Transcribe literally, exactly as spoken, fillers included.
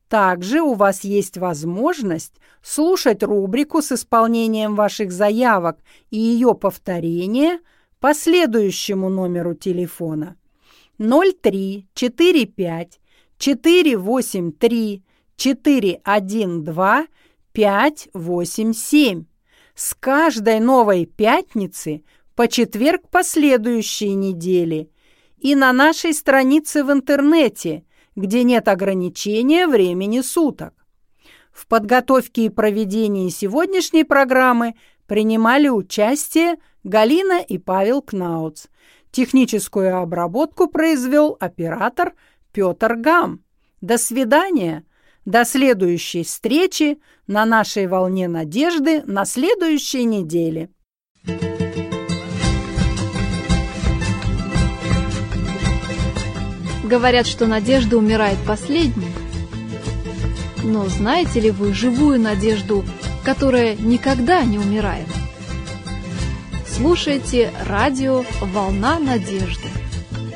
Также у вас есть возможность слушать рубрику с исполнением ваших заявок и ее повторение по следующему номеру телефона ноль три четыре пять четыре восемь три четыре один два пять восемь семь. С каждой новой пятницы по четверг последующей недели и на нашей странице в интернете, где нет ограничения времени суток. В подготовке и проведении сегодняшней программы принимали участие Галина и Павел Кнауц. Техническую обработку произвел оператор Петр Гам. До свидания! До следующей встречи на нашей волне надежды на следующей неделе. Говорят, что надежда умирает последней. Но знаете ли вы живую надежду, которая никогда не умирает? Слушайте радио «Волна надежды».